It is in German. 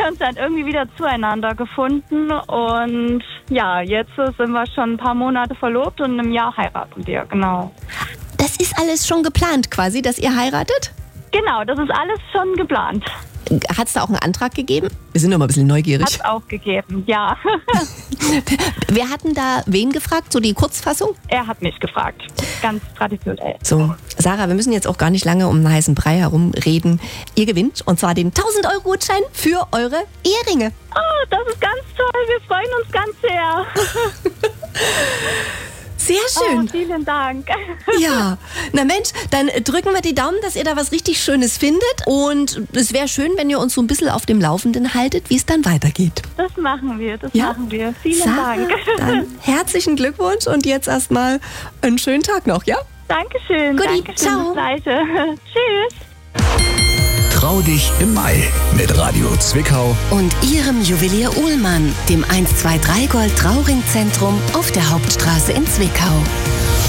dann irgendwie wieder zueinander gefunden und ja, jetzt sind wir schon ein paar Monate verlobt und in einem Jahr heiraten wir, genau. Das ist alles schon geplant quasi, dass ihr heiratet? Genau, das ist alles schon geplant. Hat es da auch einen Antrag gegeben? Wir sind noch mal ein bisschen neugierig. Hat es auch gegeben, ja. Wer hat denn da wen gefragt, so die Kurzfassung? Er hat mich gefragt, ganz traditionell. So, Sarah, wir müssen jetzt auch gar nicht lange um einen heißen Brei herumreden. Ihr gewinnt, und zwar den 1.000-Euro-Gutschein für eure Eheringe. Oh, das ist ganz toll, wir freuen uns ganz sehr. Sehr schön. Oh, vielen Dank. Ja, na Mensch, dann drücken wir die Daumen, dass ihr da was richtig Schönes findet. Und es wäre schön, wenn ihr uns so ein bisschen auf dem Laufenden haltet, wie es dann weitergeht. Das machen wir, machen wir. Vielen Sarah, Dank. Dann herzlichen Glückwunsch und jetzt erstmal einen schönen Tag noch, ja? Dankeschön. Guti, Dankeschön, ciao. das Gleiche. Tschüss. Trau dich im Mai mit Radio Zwickau Und Ihrem Juwelier Uhlmann, dem 123 Gold Trauringzentrum auf der Hauptstraße in Zwickau.